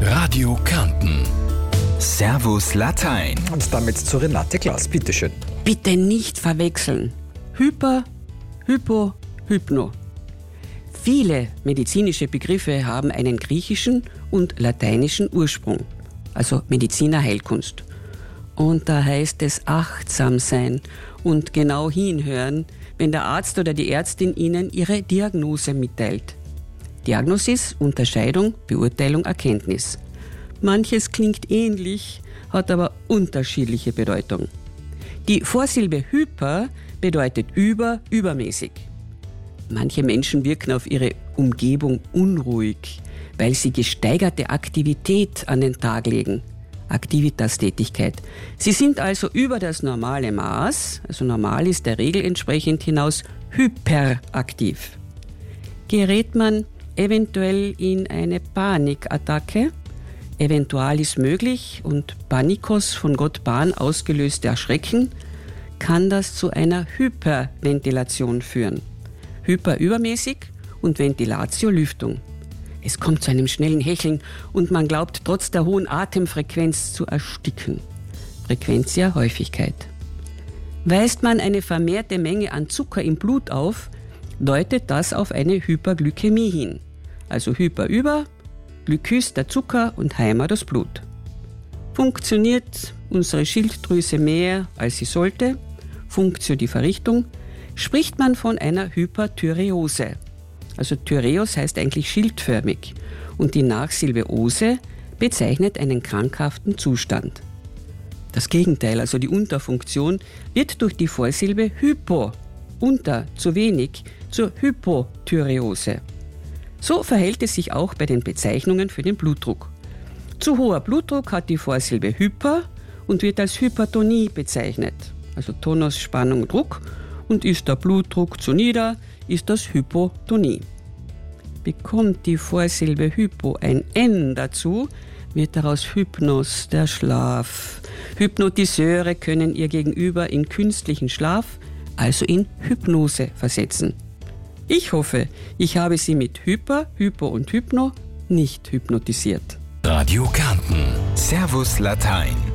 Radio Kärnten. Servus Latein. Und damit zu Renate Klaas. Bitteschön. Bitte nicht verwechseln. Hyper, Hypo, Hypno. Viele medizinische Begriffe haben einen griechischen und lateinischen Ursprung, also Mediziner-Heilkunst. Und da heißt es achtsam sein und genau hinhören, wenn der Arzt oder die Ärztin Ihnen ihre Diagnose mitteilt. Diagnosis, Unterscheidung, Beurteilung, Erkenntnis. Manches klingt ähnlich, hat aber unterschiedliche Bedeutung. Die Vorsilbe hyper bedeutet übermäßig. Manche Menschen wirken auf ihre Umgebung unruhig, weil sie gesteigerte Aktivität an den Tag legen. Aktivitas-Tätigkeit. Sie sind also über das normale Maß, also normal ist der Regel entsprechend hinaus, hyperaktiv. Gerät man eventuell in eine Panikattacke, Eventualis möglich und Panikos von Gott Pan ausgelöste Erschrecken, kann das zu einer Hyperventilation führen. Hyper übermäßig und Ventilatio Lüftung. Es kommt zu einem schnellen Hecheln und man glaubt trotz der hohen Atemfrequenz zu ersticken. Frequentia Häufigkeit. Weist man eine vermehrte Menge an Zucker im Blut auf, deutet das auf eine Hyperglykämie hin. Also Hyper über, Glykys der Zucker und Heimer das Blut. Funktioniert unsere Schilddrüse mehr, als sie sollte, Funktio die Verrichtung, spricht man von einer Hyperthyreose. Also Thyreos heißt eigentlich schildförmig und die Nachsilbe Ose bezeichnet einen krankhaften Zustand. Das Gegenteil, also die Unterfunktion, wird durch die Vorsilbe Hypo, unter, zu wenig, zur Hypothyreose. So verhält es sich auch bei den Bezeichnungen für den Blutdruck. Zu hoher Blutdruck hat die Vorsilbe Hyper und wird als Hypertonie bezeichnet, also Tonus, Spannung, Druck, und ist der Blutdruck zu nieder, ist das Hypotonie. Bekommt die Vorsilbe Hypo ein N dazu, wird daraus Hypnos, der Schlaf. Hypnotiseure können ihr Gegenüber in künstlichen Schlaf, also in Hypnose versetzen. Ich hoffe, ich habe Sie mit Hyper, Hypo und Hypno nicht hypnotisiert. Radio Kärnten. Servus Latein.